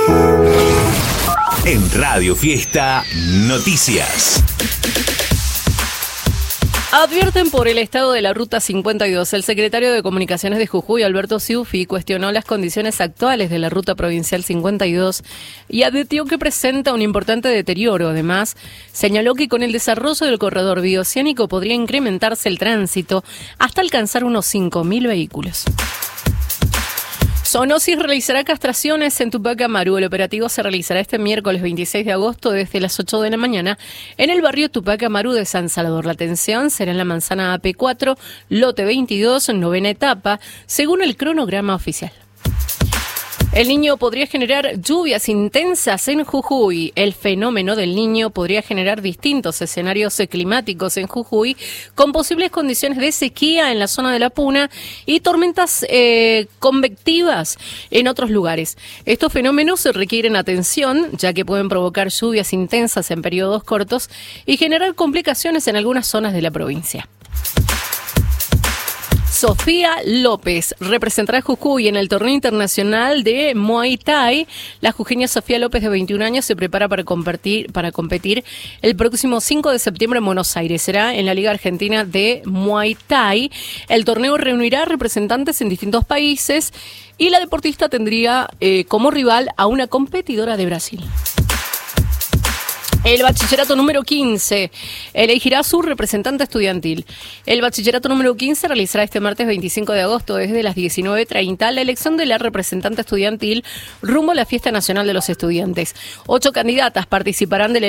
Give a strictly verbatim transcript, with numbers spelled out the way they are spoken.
En Radio Fiesta Noticias. Advierten por el estado de la Ruta cincuenta y dos. El secretario de Comunicaciones de Jujuy, Alberto Ciuffi, cuestionó las condiciones actuales de la Ruta Provincial cincuenta y dos y advirtió que presenta un importante deterioro. Además, señaló que con el desarrollo del corredor bioceánico podría incrementarse el tránsito hasta alcanzar unos cinco mil vehículos. Zoonosis realizará castraciones en Tupac Amaru. El operativo se realizará este miércoles veintiséis de agosto desde las ocho de la mañana en el barrio Tupac Amaru de San Salvador. La atención será en la manzana A P cuatro, lote veintidós, novena etapa, según el cronograma oficial. El Niño podría generar lluvias intensas en Jujuy. El fenómeno del Niño podría generar distintos escenarios climáticos en Jujuy, con posibles condiciones de sequía en la zona de la Puna y tormentas eh, convectivas en otros lugares. Estos fenómenos requieren atención, ya que pueden provocar lluvias intensas en periodos cortos y generar complicaciones en algunas zonas de la provincia. Sofía López representará a Jujuy en el torneo internacional de Muay Thai. La jujeña Sofía López, de veintiún años, se prepara para competir, para competir el próximo cinco de septiembre en Buenos Aires. Será en la Liga Argentina de Muay Thai. El torneo reunirá representantes en distintos países y la deportista tendría eh, como rival a una competidora de Brasil. El bachillerato número quince elegirá su representante estudiantil. El bachillerato número quince realizará este martes veinticinco de agosto desde las diecinueve treinta la elección de la representante estudiantil rumbo a la Fiesta Nacional de los Estudiantes. Ocho candidatas participarán de la